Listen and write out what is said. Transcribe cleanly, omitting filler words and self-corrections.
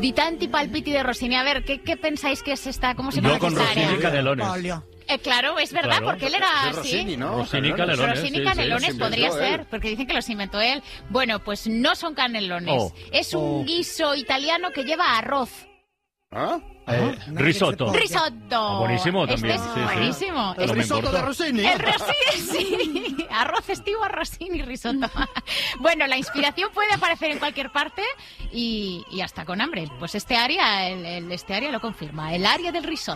Di tanti palpiti de Rossini. A ver, ¿qué pensáis que es esta? ¿Cómo se llama Yo con esta Rossini área? Canelones. Claro, es verdad, Claro. porque él era Es así. Rossini, ¿no? Rossini Canelones. Rossini sí, Canelones sí. podría Los inventó ser, él. porque dicen que los inventó él. Bueno, pues no son canelones. Oh. Es un guiso italiano que lleva arroz. ¿Ah? Risotto. Risotto. Buenísimo también. Este es sí, sí. buenísimo. El No me risotto importa. de Rossini. El Rossini, sí. Arroz estivo, Rossini, risotto. Bueno, la inspiración puede aparecer en cualquier parte y hasta con hambre. Pues este área lo confirma. El área del risotto.